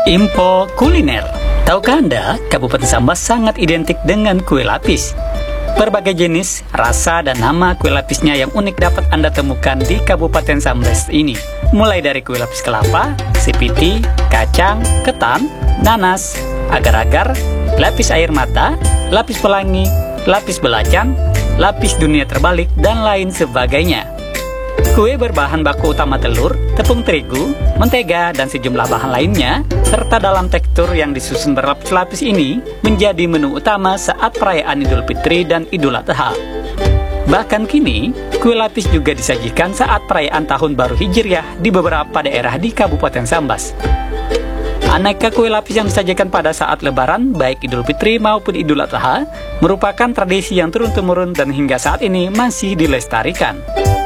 Info kuliner. Tahukah Anda, Kabupaten Sambas sangat identik dengan kue lapis. Berbagai jenis, rasa, dan nama kue lapisnya yang unik dapat Anda temukan di Kabupaten Sambas ini. Mulai dari kue lapis kelapa, sipiti, kacang, ketan, nanas, agar-agar, lapis air mata, lapis pelangi, lapis belacan, lapis dunia terbalik, dan lain sebagainya. Kue berbahan baku utama telur, tepung terigu, mentega, dan sejumlah bahan lainnya, serta dalam tekstur yang disusun berlapis-lapis ini, menjadi menu utama saat perayaan Idul Fitri dan Idul Adha. Bahkan kini, kue lapis juga disajikan saat perayaan Tahun Baru Hijriah di beberapa daerah di Kabupaten Sambas. Aneka kue lapis yang disajikan pada saat Lebaran, baik Idul Fitri maupun Idul Adha, merupakan tradisi yang turun-temurun dan hingga saat ini masih dilestarikan.